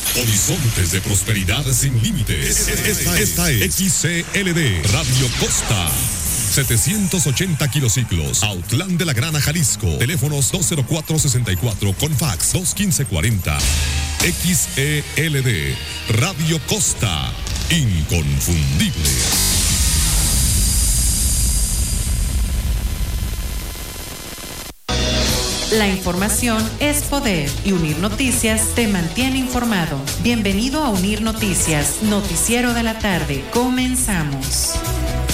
Horizontes de prosperidad sin límites. Esta es XCLD Radio Costa. 780 kilociclos, Autlán de la Grana, Jalisco. Teléfonos 204-64 con fax 215-40. XELD Radio Costa, inconfundible. La información es poder y Unir Noticias te mantiene informado. Bienvenido a Unir Noticias, noticiero de la tarde. Comenzamos.